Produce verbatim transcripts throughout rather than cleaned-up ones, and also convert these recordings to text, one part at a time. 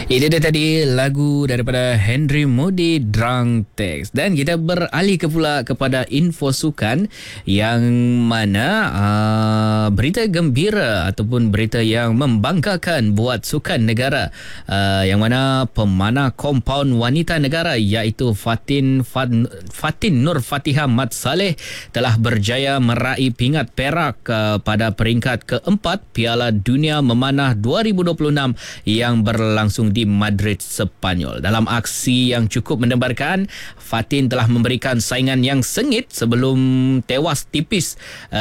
Ini dia tadi lagu daripada Henry Moody, Drunk Text. Dan kita beralih ke pula kepada info sukan yang mana uh, berita gembira ataupun berita yang membanggakan buat sukan negara, uh, yang mana pemanah kompaun wanita negara iaitu Fatin Fat, Fatin Nur Fatihah Mat Saleh telah berjaya meraih pingat perak uh, pada peringkat keempat Piala Dunia Memanah dua ribu dua puluh enam yang berlangsung di Madrid, Sepanyol. Dalam aksi yang cukup mendebarkan, Fatin telah memberikan saingan yang sengit sebelum tewas tipis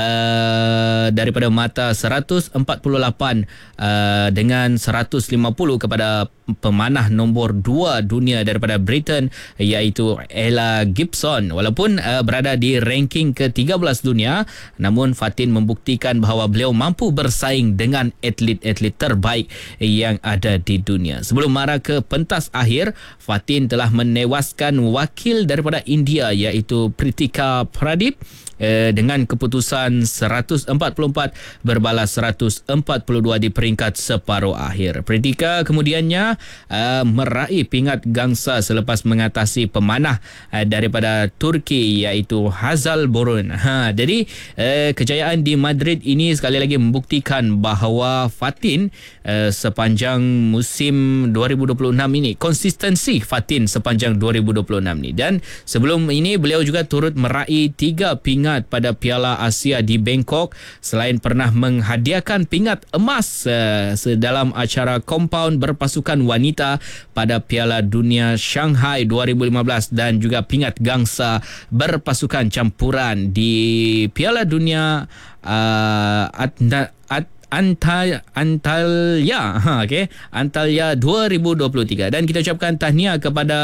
uh, daripada mata seratus empat puluh lapan uh, dengan seratus lima puluh kepada pemanah nombor dua dunia daripada Britain iaitu Ella Gibson. Walaupun uh, berada di ranking ke tiga belas dunia, namun Fatin membuktikan bahawa beliau mampu bersaing dengan atlet-atlet terbaik yang ada di dunia. Sebelum mara ke pentas akhir, Fatin telah menewaskan wakil daripada India iaitu Pritika Pradip eh, dengan keputusan seratus empat puluh empat berbalas seratus empat puluh dua di peringkat separuh akhir. Pritika kemudiannya uh, meraih pingat gangsa selepas mengatasi pemanah uh, daripada Turki iaitu Hazal Borun. Ha, jadi uh, kejayaan di Madrid ini sekali lagi membuktikan bahawa Fatin uh, sepanjang musim dua ribu dua puluh enam ini, konsistensi Fatin sepanjang dua ribu dua puluh enam ini. Dan sebelum ini beliau juga turut meraih tiga pingat pada Piala Asia di Bangkok, selain pernah menghadiahkan pingat emas uh, dalam acara kompaun berpasukan wanita pada Piala Dunia Shanghai dua ribu lima belas dan juga pingat gangsa berpasukan campuran di Piala Dunia uh, At- At- Antal Antalya ha, okay. Antalya dua ribu dua puluh tiga. Dan kita ucapkan tahniah kepada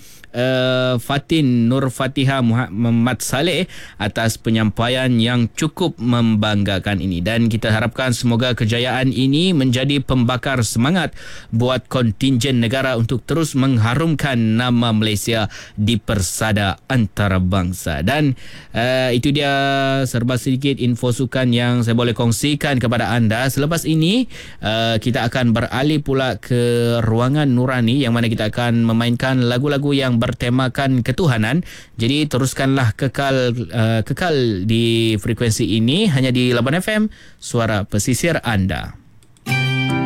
uh, Fatin Nur Fatihah Mat Saleh atas penyampaian yang cukup membanggakan ini, dan kita harapkan semoga kejayaan ini menjadi pembakar semangat buat kontingen negara untuk terus mengharumkan nama Malaysia di persada antarabangsa. Dan uh, itu dia serba sedikit info sukan yang saya boleh kongsikan kepada anda. Selepas ini uh, kita akan beralih pula ke ruangan nurani yang mana kita akan memainkan lagu-lagu yang bertemakan ketuhanan. Jadi teruskanlah kekal uh, kekal di frekuensi ini hanya di Laban F M, suara pesisir anda.